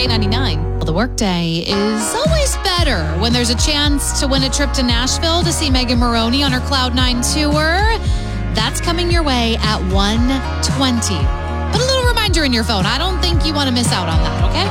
K99. Well, the workday is always better when there's a chance to win a trip to Nashville to see Megan Moroney on her Cloud9 tour. That's coming your way at 1:20. Put a little reminder in your phone. I don't think you want to miss out on that, okay?